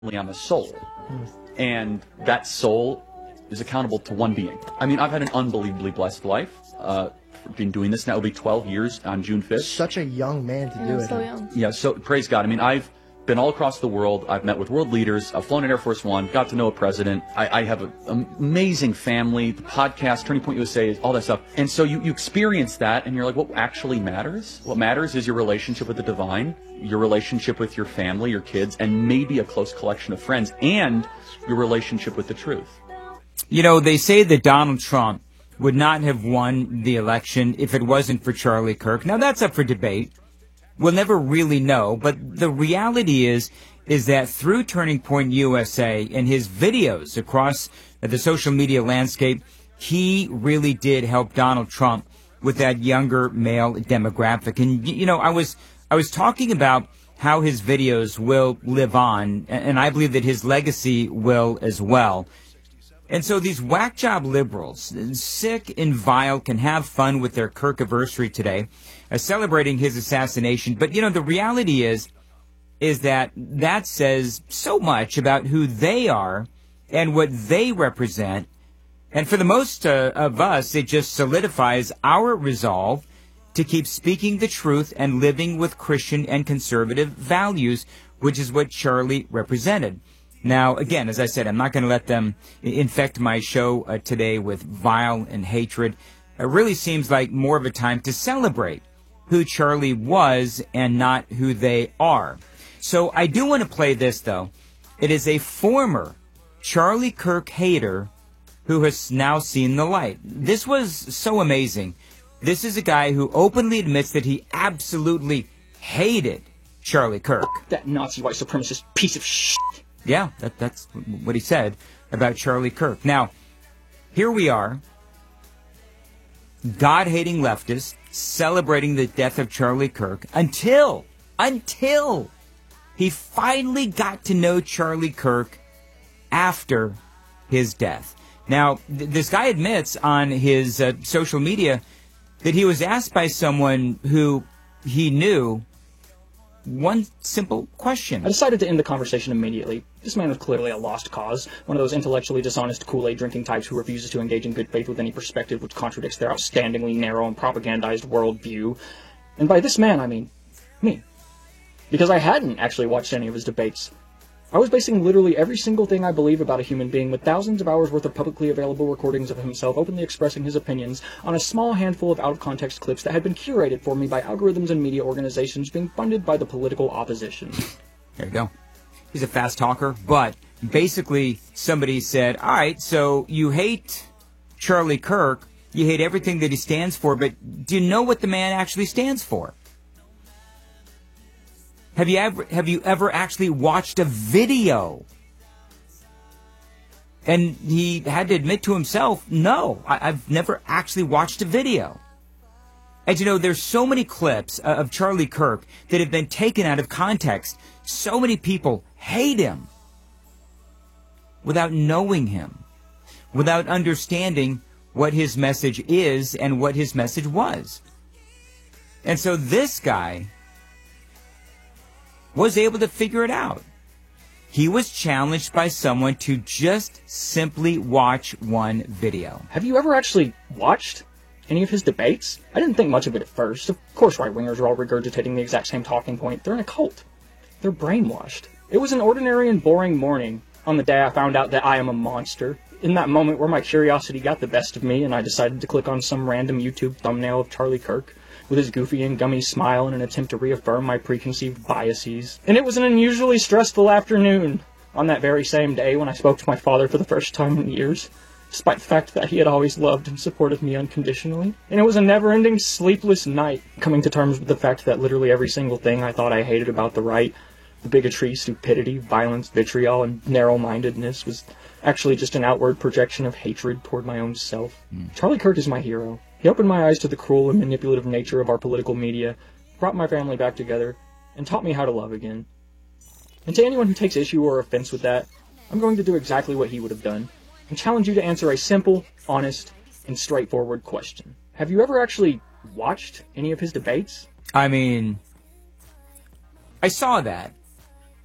on the soul, and that soul is accountable to one being. I mean, I've had an unbelievably blessed life. Been doing this now, it'll be 12 years on June 5th. Such a young man to do it. So young. Yeah, so praise God. I mean, I've been all across the world. I've met with world leaders. I've flown in Air Force One, got to know a president. I have an amazing family, the podcast, Turning Point USA, all that stuff. And so you experience that, and you're like, what actually matters? What matters is your relationship with the divine, your relationship with your family, your kids, and maybe a close collection of friends, and your relationship with the truth. You know, they say that Donald Trump would not have won the election if it wasn't for Charlie Kirk. Now, that's up for debate. We'll never really know, but the reality is that through Turning Point USA and his videos across the social media landscape, he really did help Donald Trump with that younger male demographic. And, you know, I was talking about how his videos will live on, and I believe that his legacy will as well. And so these whack job liberals, sick and vile, can have fun with their Kirkiversary today, celebrating his assassination. But, you know, the reality is that says so much about who they are and what they represent. And for the most of us, it just solidifies our resolve to keep speaking the truth and living with Christian and conservative values, which is what Charlie represented. Now, again, as I said, I'm not going to let them infect my show today with vile and hatred. It really seems like more of a time to celebrate who Charlie was and not who they are. So I do want to play this, though. It is a former Charlie Kirk hater who has now seen the light. This was so amazing. This is a guy who openly admits that he absolutely hated Charlie Kirk. That Nazi white supremacist piece of shit. Yeah, that's what he said about Charlie Kirk. Now, here we are, God-hating leftists celebrating the death of Charlie Kirk until he finally got to know Charlie Kirk after his death. Now, this guy admits on his social media that he was asked by someone who he knew one simple question. I decided to end the conversation immediately. This man was clearly a lost cause, one of those intellectually dishonest Kool-Aid drinking types who refuses to engage in good faith with any perspective which contradicts their outstandingly narrow and propagandized worldview. And by this man, I mean me. Because I hadn't actually watched any of his debates. I was basing literally every single thing I believe about a human being with thousands of hours worth of publicly available recordings of himself openly expressing his opinions on a small handful of out-of-context clips that had been curated for me by algorithms and media organizations being funded by the political opposition. There you go. He's a fast talker, but basically somebody said, all right, so you hate Charlie Kirk, you hate everything that he stands for, but do you know what the man actually stands for? Have you ever actually watched a video? And he had to admit to himself, no, I've never actually watched a video. And you know, there's so many clips of Charlie Kirk that have been taken out of context. So many people hate him without knowing him, without understanding what his message is and what his message was. And so this guy was able to figure it out. He was challenged by someone to just simply watch one video. Have you ever actually watched any of his debates? I didn't think much of it at first. Of course right-wingers are all regurgitating the exact same talking point. They're in a cult. They're brainwashed. It was an ordinary and boring morning on the day I found out that I am a monster. In that moment where my curiosity got the best of me and I decided to click on some random YouTube thumbnail of Charlie Kirk with his goofy and gummy smile in an attempt to reaffirm my preconceived biases. And it was an unusually stressful afternoon on that very same day when I spoke to my father for the first time in years, despite the fact that he had always loved and supported me unconditionally. And it was a never-ending sleepless night, coming to terms with the fact that literally every single thing I thought I hated about the right, the bigotry, stupidity, violence, vitriol, and narrow-mindedness was actually just an outward projection of hatred toward my own self. Charlie Kirk is my hero. He opened my eyes to the cruel and manipulative nature of our political media, brought my family back together, and taught me how to love again. And to anyone who takes issue or offense with that, I'm going to do exactly what he would have done, and challenge you to answer a simple, honest, and straightforward question. Have you ever actually watched any of his debates? I mean, I saw that.